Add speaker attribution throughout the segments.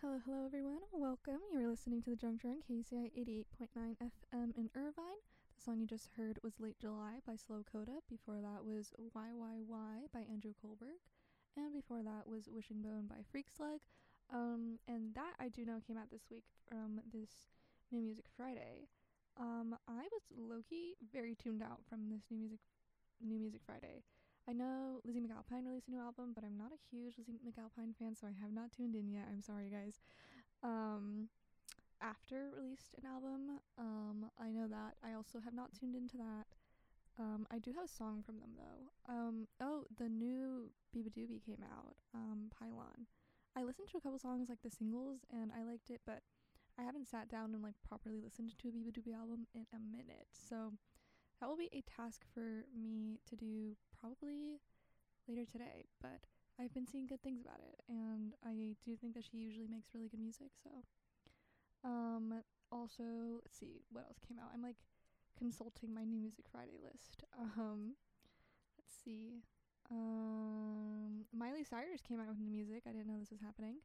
Speaker 1: Hello, hello everyone. Welcome. You're listening to the Drunk Drunk KCI 88.9 FM in Irvine. The song you just heard was Late July by Slow Coda. Before that was YYY by Andrew Kohlberg. And before that was Wishing Bone by Freak Slug. And that I do know came out this week from this New Music Friday. I was low-key very tuned out from this New Music Friday. I know Lizzie McAlpine released a new album, but I'm not a huge Lizzie McAlpine fan, so I have not tuned in yet. I'm sorry, guys. After released an album, I know that. I also have not tuned into that. I do have a song from them, though. The new Biba Doobie came out, Pylon. I listened to a couple songs, like the singles, and I liked it, but I haven't sat down and, like, properly listened to a Biba Doobie album in a minute, so that will be a task for me to do probably later today, but I've been seeing good things about it, and I do think that she usually makes really good music, so. Also, let's see, what else came out? I'm, like, consulting my New Music Friday list. Let's see. Miley Cyrus came out with new music. I didn't know this was happening.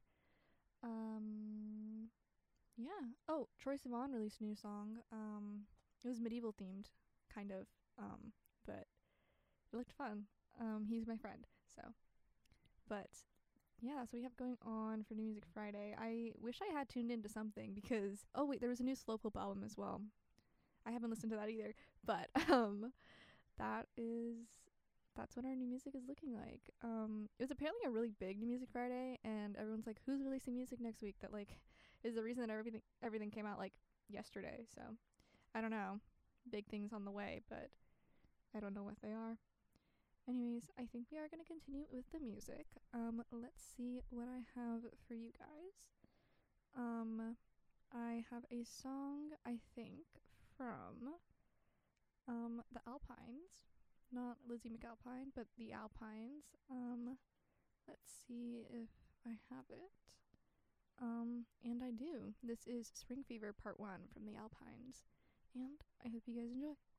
Speaker 1: Yeah. Oh, Troye Sivan released a new song. It was medieval themed, kind of, but it looked fun. He's my friend, so. But yeah, that's what we have going on for New Music Friday. I wish I had tuned into something because there was a new Slowpoke album as well. I haven't listened to that either, but that's what our new music is looking like. It was apparently a really big New Music Friday, and everyone's like, who's releasing music next week? That, like, is the reason that everything came out, like, yesterday. So I don't know, big things on the way, but I don't know what they are. Anyways, I think we are going to continue with the music. Let's see what I have for you guys. I have a song, I think, from the Alpines. Not Lizzie McAlpine, but the Alpines. Let's see if I have it. And I do. This is Spring Fever Part 1 from the Alpines. And I hope you guys enjoy.